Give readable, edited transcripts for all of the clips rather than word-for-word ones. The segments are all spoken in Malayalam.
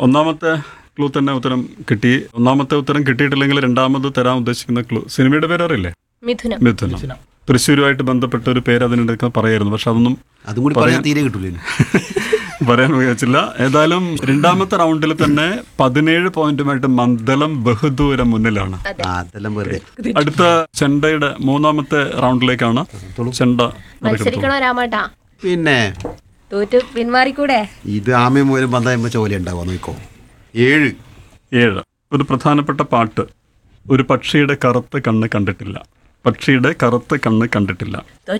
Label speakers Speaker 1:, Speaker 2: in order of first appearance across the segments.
Speaker 1: ഒന്നാമത്തെ ക്ലൂ തന്നെ ഉത്തരം കിട്ടി. ഒന്നാമത്തെ ഉത്തരം കിട്ടിയിട്ടില്ലെങ്കിൽ രണ്ടാമത് തരാൻ ഉദ്ദേശിക്കുന്ന ക്ലൂ സിനിമയുടെ പേരറിയില്ലേ? മിഥുനം. തൃശ്ശൂരുമായിട്ട് ബന്ധപ്പെട്ട ഒരു പേര് അതിനിടയ്ക്ക് പറയായിരുന്നു. പക്ഷെ അതൊന്നും
Speaker 2: അതും കൂടി പറയാൻ തീരെ കിട്ടൂല,
Speaker 1: പറയാൻ ഉപയോഗിച്ചില്ല. ഏതായാലും രണ്ടാമത്തെ റൗണ്ടിൽ തന്നെ 17 പോയിന്റുമായിട്ട് മന്ദലം ബഹുദൂരം മുന്നിലാണ്.
Speaker 2: അതെല്ലാം വെറുതെ.
Speaker 1: അടുത്ത ചെണ്ടയുടെ മൂന്നാമത്തെ റൗണ്ടിലേക്കാണ്. ചെണ്ട
Speaker 2: പിന്നെ
Speaker 3: പിന്മാറിക്കൂടെ?
Speaker 2: ഇത് ആമയും മൂലം ബന്ധം ചോല ഉണ്ടാവുക നോക്കോ. 7
Speaker 1: ഒരു പ്രധാനപ്പെട്ട പാട്ട്. ഒരു പക്ഷിയുടെ കറുത്ത കണ്ണ് കണ്ടിട്ടില്ല. പക്ഷിയുടെ കറുത്ത കണ്ണ് കണ്ടിട്ടില്ല.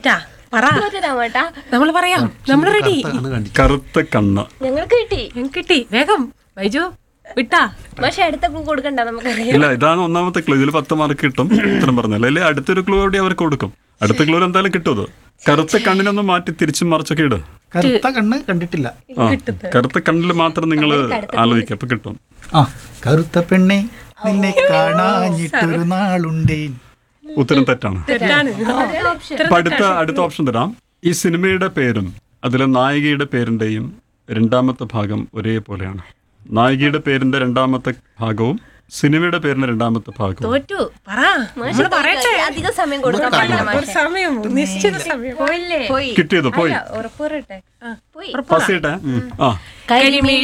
Speaker 4: നമ്മൾ പറയാം, നമ്മൾ റെഡി.
Speaker 1: കറുത്ത കണ്ണ്
Speaker 3: ഞങ്ങൾക്ക്
Speaker 4: കിട്ടി. വേഗം ബൈജു വിട്ടാ.
Speaker 3: പക്ഷെ അടുത്ത ക്ലൂ കൊടുക്കണ്ട, നമുക്കറിയാം.
Speaker 1: ഇല്ല, ഇതാണ് ഒന്നാമത്തെ ക്ലൂ. ഇതിൽ 10 മാർക്ക് കിട്ടും ഉത്തരം പറഞ്ഞാൽ. അല്ലെ അടുത്തൊരു ക്ലൂ കൂടി അവർക്ക് കൊടുക്കും. അടുത്ത ക്ലൂ എന്തായാലും കിട്ടും. അത് കറുത്ത കണ്ണിനൊന്നും മാറ്റി തിരിച്ചും മറിച്ചൊക്കെ ഇട്.
Speaker 5: കറുത്ത കണ്ണ് കണ്ടിട്ടില്ല.
Speaker 1: കറുത്ത കണ്ണിൽ മാത്രം നിങ്ങൾ ആലോചിക്കുക, അപ്പൊ കിട്ടും.
Speaker 5: കറുത്ത പെണ്ണെ നിന്നെ കാണാഞ്ഞിട്ടൊരു നാളുണ്ടേ.
Speaker 1: ഉത്തരം തെറ്റാണ്. അപ്പൊ അടുത്ത ഓപ്ഷൻ തരാം. ഈ സിനിമയുടെ പേരും അതിലെ നായികയുടെ പേരിന്റെയും രണ്ടാമത്തെ ഭാഗം ഒരേപോലെയാണ്. നായികയുടെ പേരിന്റെ രണ്ടാമത്തെ ഭാഗവും സിനിമയുടെ പേരിന്റെ രണ്ടാമത്തെ ഭാഗവും.
Speaker 3: അധികം സമയം കൊടുക്കാൻ
Speaker 1: കിട്ടിയത് പോയി.
Speaker 3: ഉറപ്പുവരട്ടെ.
Speaker 1: പാസ് ചെയ്യട്ടെ.